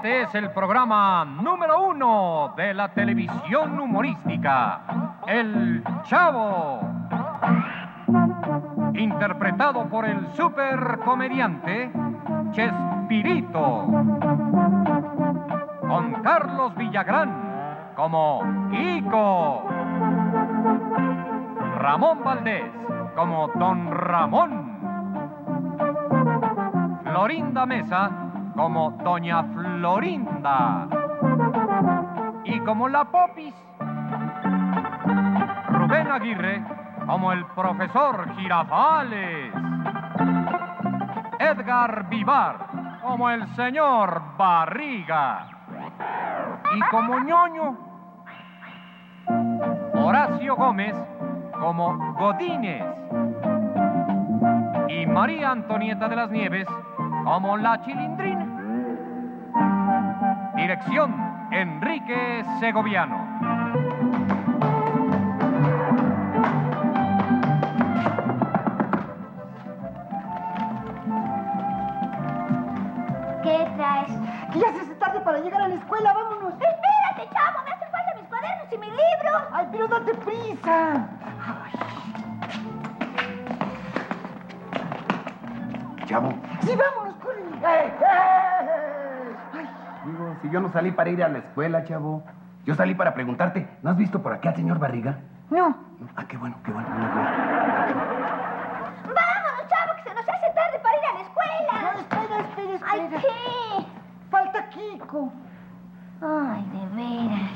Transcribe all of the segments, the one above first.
Este es el programa número 1 de la televisión humorística, El Chavo. Interpretado por el supercomediante Chespirito. Con Carlos Villagrán como Kiko. Ramón Valdés como Don Ramón. Florinda Mesa como Doña Florinda. Y como la Popis, Rubén Aguirre como el profesor Girafales. Edgar Vivar como el señor Barriga. Y como ñoño, Horacio Gómez como Godínez. Y María Antonieta de las Nieves como la Chilindrina. Dirección, Enrique Segoviano. ¿Qué traes? Que ya se hace tarde para llegar a la escuela, vámonos. Espérate, chavo, me hacen falta mis cuadernos y mi libro. Ay, pero date prisa. Chavo. Sí, vámonos, corre. Ay, digo, si yo no salí para ir a la escuela, chavo. Yo salí para preguntarte, ¿no has visto por acá al señor Barriga? No. Ah, qué bueno, qué bueno. No. Vámonos, chavo, que se nos hace tarde para ir a la escuela. No, espera. Ay, ¿qué? Falta Kiko. Ay, de veras.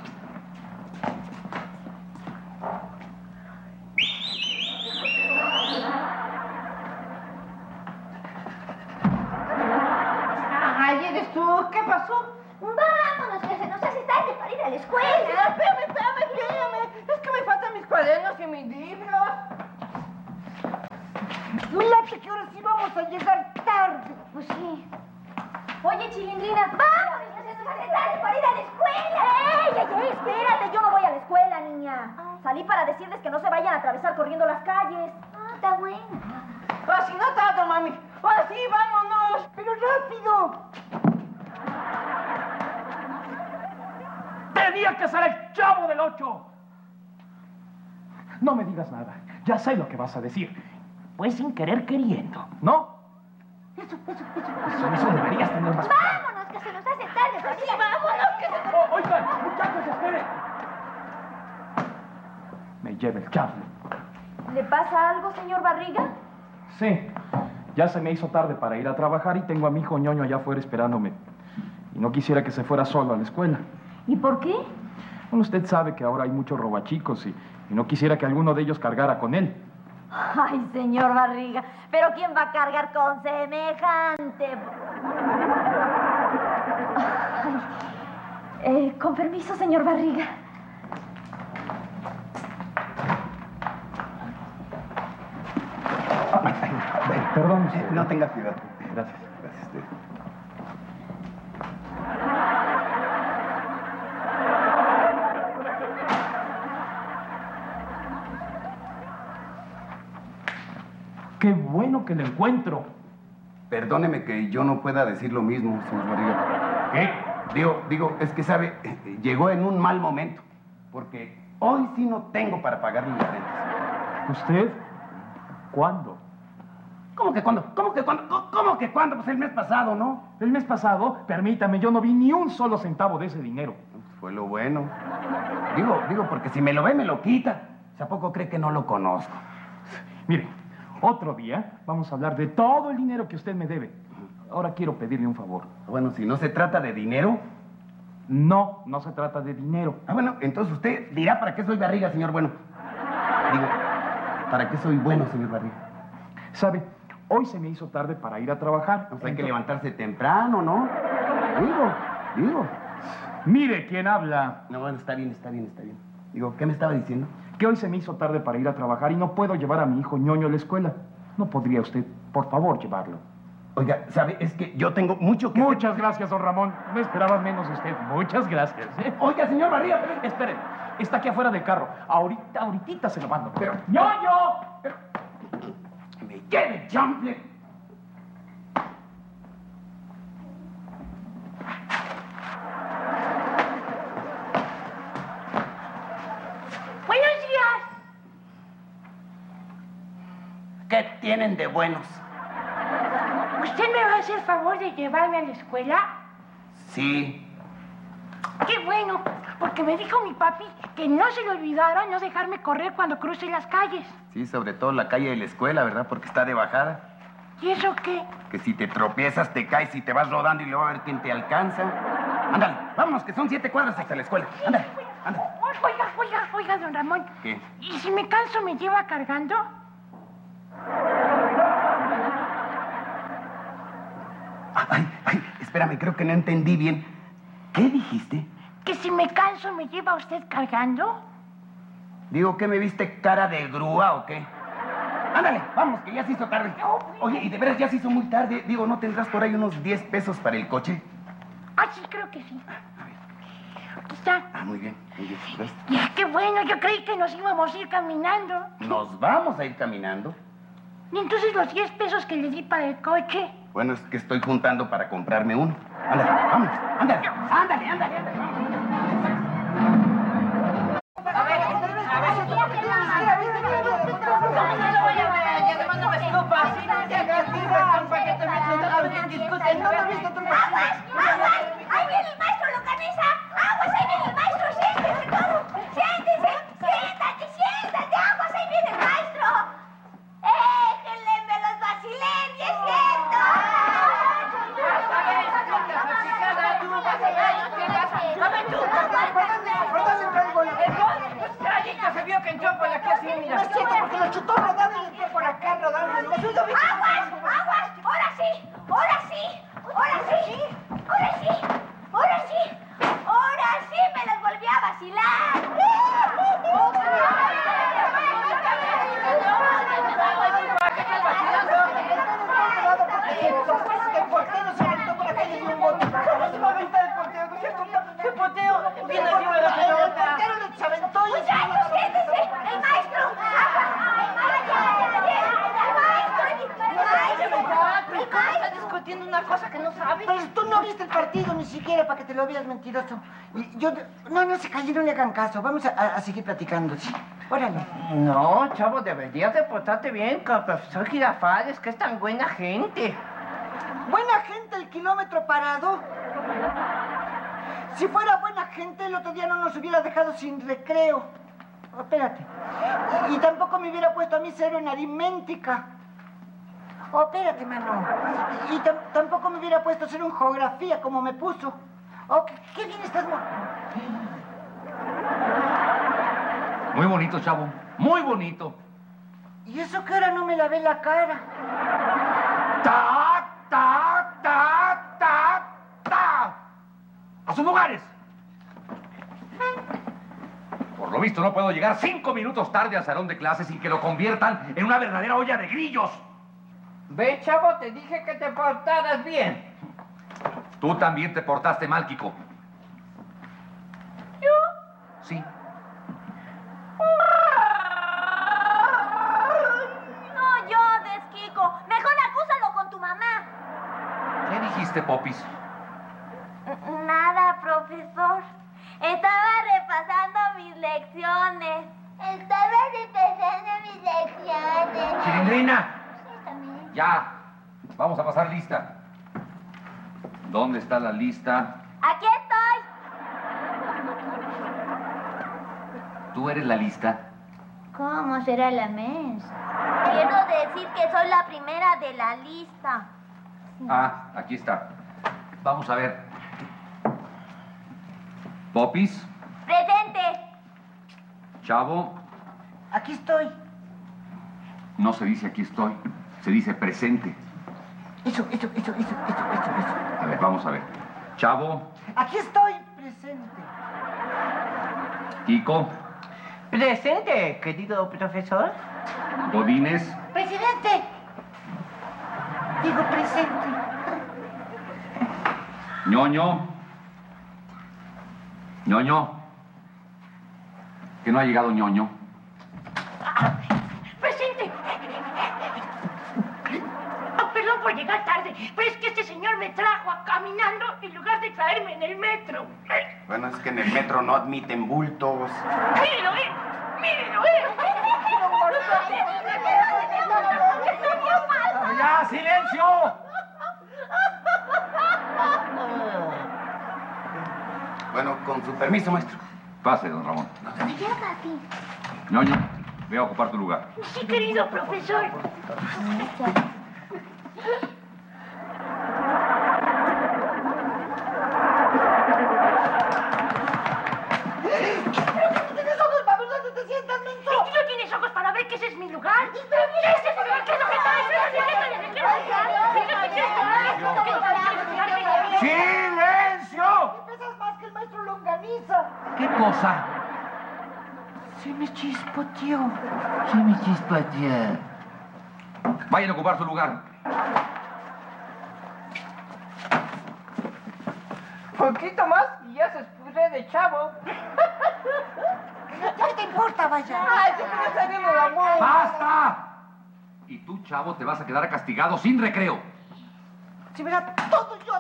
Ay, ¿eres tú? ¿Qué pasó? Vámonos, que se nos hace tarde para ir a la escuela. Espérame. Es que me faltan mis cuadernos y mis libros. Late que ahora sí vamos a llegar tarde. Pues sí. Oye, Chilindrina, vámonos, que se nos hace tarde para ir a la escuela. ¡Ey! Espérate, yo no voy a la escuela, niña. Salí para decirles que no se vayan a atravesar corriendo las calles. Ah, está bueno. Así no tardo, mami. Ahora sí, vámonos. Pero rápido. ¡Tenía que ser el Chavo del 8! No me digas nada. Ya sé lo que vas a decir. Pues sin querer queriendo, ¿no? Eso deberías tener más cuidado. Vámonos, que se nos hace tarde para ir a la escuela. Oigan, muchachos, esperen. Me lleva el Chavo. ¿Le pasa algo, señor Barriga? Sí, ya se me hizo tarde para ir a trabajar y tengo a mi hijo ñoño allá afuera esperándome. Y no quisiera que se fuera solo a la escuela. ¿Y por qué? Bueno, usted sabe que ahora hay muchos robachicos y no quisiera que alguno de ellos cargara con él. Ay, señor Barriga, ¿pero quién va a cargar con semejante? Ay, con permiso, señor Barriga. Perdón, usted. No tenga cuidado. Gracias. ¡Qué bueno que lo encuentro! Perdóneme que yo no pueda decir lo mismo, señor Barriga. ¿Qué? Digo, es que sabe, llegó en un mal momento. Porque hoy sí no tengo para pagarle las rentas. ¿Usted? ¿Cuándo? ¿Cómo que cuándo? ¿Cómo que cuándo? Pues el mes pasado, ¿no? El mes pasado, permítame, yo no vi ni un solo centavo de ese dinero. Fue lo bueno. Digo, porque si me lo ve, me lo quita. ¿A poco cree que no lo conozco? Mire, otro día vamos a hablar de todo el dinero que usted me debe. Ahora quiero pedirle un favor. Bueno, si no se trata de dinero. No se trata de dinero. Bueno, entonces usted dirá para qué soy Barriga, señor Bueno. Digo, ¿para qué soy bueno, señor Barriga? ¿Sabe? Hoy se me hizo tarde para ir a trabajar. Pues hay que levantarse temprano, ¿no? Digo. Mire quién habla. No, bueno, está bien. Digo, ¿qué me estaba diciendo? Que hoy se me hizo tarde para ir a trabajar y no puedo llevar a mi hijo ñoño a la escuela. ¿No podría usted, por favor, llevarlo? Oiga, ¿sabe? Es que yo tengo mucho que... Muchas gracias, don Ramón. No esperaba menos de usted. Muchas gracias. Oiga, señor Barriga, pero... Esperen, está aquí afuera del carro. Ahorita se lo mando. Pero... ¡ñoño! ¡Me lleve el chample! tienen de buenos. ¿Usted me va a hacer favor de llevarme a la escuela? Sí. ¡Qué bueno! Porque me dijo mi papi que no se le olvidara no dejarme correr cuando cruce las calles. Sí, sobre todo la calle de la escuela, ¿verdad? Porque está de bajada. ¿Y eso qué? Que si te tropiezas, te caes y te vas rodando y luego a ver quién te alcanza. Ándale, vámonos, que son 7 cuadras hasta la escuela. Ándale, ándale. Oiga, don Ramón. ¿Qué? ¿Y si me canso, me lleva cargando? Ay, espérame, creo que no entendí bien. ¿Qué dijiste? ¿Que si me canso, me lleva usted cargando? Digo, ¿qué me viste cara de grúa o qué? Ándale, vamos, que ya se hizo tarde. Oye, y de veras ya se hizo muy tarde. Digo, ¿no tendrás por ahí unos 10 pesos para el coche? Ah, sí, creo que sí. Aquí está. Ah, muy bien, muy bien. ¿Ves? Ya, qué bueno, yo creí que nos íbamos a ir caminando. Nos vamos a ir caminando. ¿Y entonces los 10 pesos que le di para el coche? Bueno, es que estoy juntando para comprarme uno. Ándale, vamos, ándale, ándale. ¡Aguas! ¡Ahí viene el maestro Longaniza! ¡Aguas! ¡Ahí viene el maestro! ¡Siéntese todo! ¡Siéntese! ¡Siéntate! ¡Aguas! ¡Ahí viene el maestro! ¡Éjenle! ¡Me los vacilé! ¡Y es cierto! Se vio que entró por la casa y mira. No es cierto, porque lo chutó rodando y entró por acá rodando. ¡Aguas! ¡Ahora sí! ¡Me los volví a vacilar! El portero se aventó por acá y le dio un bote. ¿Cómo se va a aventar el portero? ¿Qué portero? Viene arriba de la El pelota. portero le aventó y... ¡Muchachos, siéntense! ¡El maestro! Está discutiendo una cosa que no sabe. Pero tú no viste el partido ni siquiera para que te lo veas mentiroso. Y yo... No se callen, no le hagan caso. Vamos a seguir platicando, ¿sí? Órale. No, chavo, deberías de portarte bien con el profesor Girafales, que es tan buena gente. Buena gente el kilómetro parado. Si fuera buena gente, el otro día no nos hubiera dejado sin recreo. Oh, espérate. Y tampoco me hubiera puesto a mí 0 en aritmética. Oh, espérate, mano. Y tampoco me hubiera puesto 0 en geografía, como me puso. Oh, qué bien estás... Muy bonito, chavo. Muy bonito. ¿Y eso que ahora no me lavé la cara? ¡Ta, ta, ta, ta, ta! ¡A sus lugares! Por lo visto no puedo llegar 5 minutos tarde al salón de clases sin que lo conviertan en una verdadera olla de grillos. Ve, chavo, te dije que te portaras bien. Tú también te portaste mal, Kiko. ¿Yo? Sí. No llores, Kiko. Mejor acúsalo con tu mamá. ¿Qué dijiste, Popis? Nada, profesor. Estaba repasando mis lecciones. ¡Chilindrina! Sí, también. Ya. Vamos a pasar lista. ¿Dónde está la lista? Aquí estoy. ¿Tú eres la lista? ¿Cómo será la mes? Quiero decir que soy la primera de la lista. Ah, aquí está. Vamos a ver. Popis, Presente. Chavo, Aquí estoy. no se dice aquí estoy, se dice presente. Eso. A ver, vamos a ver. Chavo, Aquí estoy, presente. Kiko, Presente, querido profesor. Godínez, ¡Presidente! Digo presente. Ñoño. Ñoño. ¿Que no ha llegado Ñoño? ¡Presente! Perdón por llegar tarde, pero es que este señor me trajo caminando en lugar de traerme en el metro. Bueno, es que en el metro no admiten bultos. ¡Mírenlo, mírenlo! pasa? ¡Ya, silencio! Bueno, con su permiso, maestro. Pase, don Ramón. Ya, papi. Ñoño, ve a ocupar tu lugar. Sí, querido profesor. ¿Tienes ojos para ver dónde te sientas, menso? ¿Tú no tienes ojos para ver que ese es mi lugar? ¡Ese es mi lugar! ¿Qué es lo que está diciendo? ¡Silencio! Pesas más que el maestro Longaniza. ¿Qué cosa? Se me chispoteó. Vayan a ocupar su lugar. Poquito más y ya se escurre de chavo. ¿Qué te importa, vaya? Ay, siempre me está viendo la amor. ¡Basta! Y tú, chavo, te vas a quedar castigado sin recreo. Si verá, todo yo.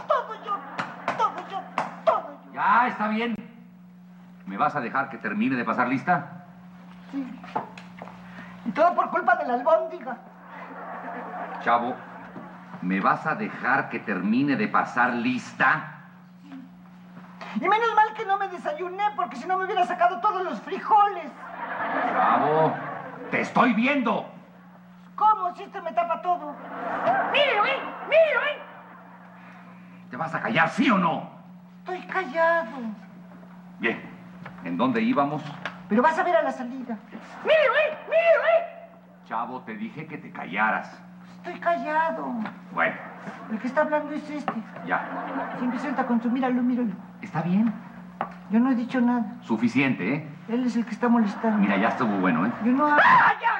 Ya, está bien. ¿Me vas a dejar que termine de pasar lista? Sí. Y todo por culpa de la albóndiga. Chavo, ¿me vas a dejar que termine de pasar lista? Y menos mal que no me desayuné, porque si no me hubiera sacado todos los frijoles. Chavo, te estoy viendo. ¿Cómo? Si este me tapa todo. ¡Mírelo, ¡Mírelo, ¿Te vas a callar, sí o no? Estoy callado. Bien. ¿En dónde íbamos? Pero vas a ver a la salida. ¡Mírelo, Chavo, te dije que te callaras. Estoy callado. Bueno, El que está hablando es este. ya. Siempre suelta con su míralo. Está bien. Yo no he dicho nada. Suficiente, ¿eh? Él es el que está molestando. Mira, ya estuvo bueno, ¿eh? Yo no hablo. ¡Ah, ya!